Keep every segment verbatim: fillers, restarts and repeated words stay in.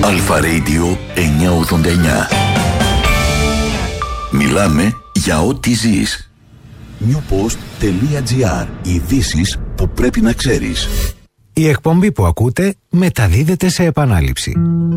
Αλφα Radio εννιακόσια ογδόντα εννιά. Μιλάμε για ό,τι ζεις. newpost.gr. Ειδήσεις που πρέπει να ξέρεις. Η εκπομπή που ακούτε μεταδίδεται σε επανάληψη.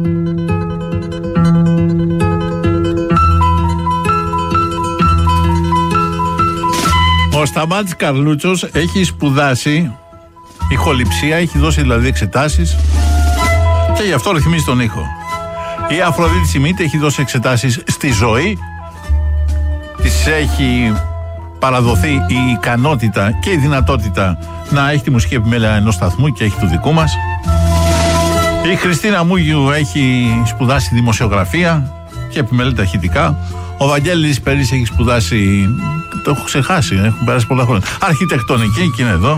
Ο Σταμάτης Καρλούτσος έχει σπουδάσει ηχοληψία, έχει δώσει δηλαδή εξετάσεις και γι' αυτό ρυθμίζει τον ήχο. Η Αφροδίτη Σιμίτη έχει δώσει εξετάσεις στη ζωή, της έχει παραδοθεί η ικανότητα και η δυνατότητα να έχει τη μουσική επιμέλεια ενός σταθμού και έχει του δικού μας. Η Χριστίνα Μούγιου έχει σπουδάσει δημοσιογραφία και επιμελεί ταχυτικά. Ο Βαγγέλης Περής έχει σπουδάσει, το έχω ξεχάσει, έχουν περάσει πολλά χρόνια, αρχιτεκτονική και είναι εδώ.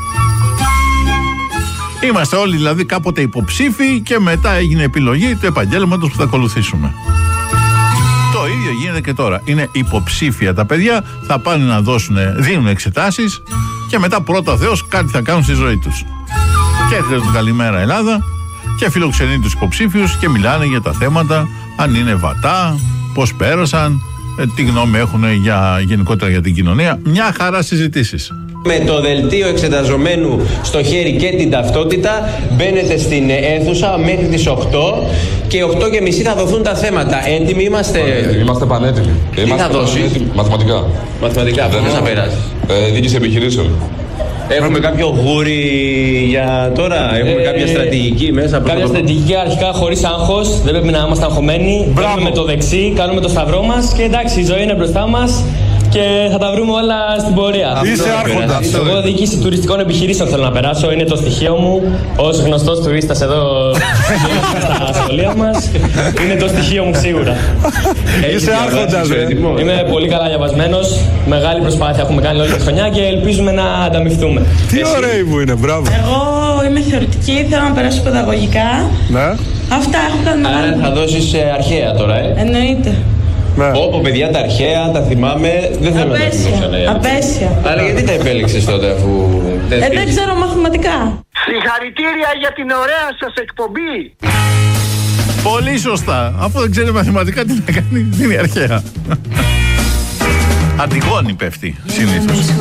Είμαστε όλοι δηλαδή κάποτε υποψήφοι και μετά έγινε επιλογή του επαγγέλματος που θα ακολουθήσουμε. Το ίδιο γίνεται και τώρα. Είναι υποψήφια τα παιδιά, θα πάνε να δώσουν, δίνουν εξετάσεις και μετά πρώτα Θεός κάτι θα κάνουν στη ζωή τους. Και έρχεται το Καλημέρα Ελλάδα και φιλοξενεί τους υποψήφιους και μιλάνε για τα θέματα, αν είναι βατά, πώς πέρασαν, τι γνώμη έχουν για, γενικότερα για την κοινωνία. Μια χαρά συζητήσεις. Με το δελτίο εξεταζομένου στο χέρι και την ταυτότητα μπαίνετε στην αίθουσα μέχρι τις οκτώ και οκτώ και μισή θα δοθούν τα θέματα. Έτοιμοι είμαστε? Είμαστε πανέτοιμοι. Τι είμαστε θα δώσεις? Μαθηματικά. Μαθηματικά, πώς θα περάσεις? Ε, Διοίκηση επιχειρήσεων. Έχουμε κάποιο γούρι για τώρα, έχουμε ε, κάποια στρατηγική μέσα. Κάποια το... στρατηγική αρχικά χωρίς άγχος, δεν πρέπει να είμαστε αγχωμένοι. Μπράβο. Με το δεξί, κάνουμε το σταυρό μας και εντάξει, η ζωή είναι μπροστά μας και θα τα βρούμε όλα στην πορεία. Είσαι άρχοντας. Εγώ διοίκηση τουριστικών επιχειρήσεων θέλω να περάσω, είναι το στοιχείο μου. Ως γνωστός τουρίστας εδώ στα σχολεία μας, είναι το στοιχείο μου σίγουρα. Είσαι άρχοντας. Είμαι πολύ καλά διαβασμένος, μεγάλη προσπάθεια έχουμε κάνει όλη τη χρονιά και ελπίζουμε να ανταμυφθούμε. Τι ωραίοι που είναι, μπράβο. Εγώ είμαι θεωρητική, θέλω να περάσω παιδαγωγικά. Ναι. Αυτά έχω κάνει. Άρα θα δώσεις αρχαία τώρα, ε. Εννοείται. Ναι. Όπω παιδιά τα αρχαία, τα θυμάμαι, δεν θέλω να τα θυμάμαι. Απέσια. Αλλά γιατί τα επέλεξες τότε αφού δεν ε, δεν ξέρω μαθηματικά. Συγχαρητήρια για την ωραία σας εκπομπή. Πολύ σωστά. Αφού δεν ξέρει μαθηματικά τι να κάνει, είναι αρχαία. Αντιγόνη πέφτει συνήθως.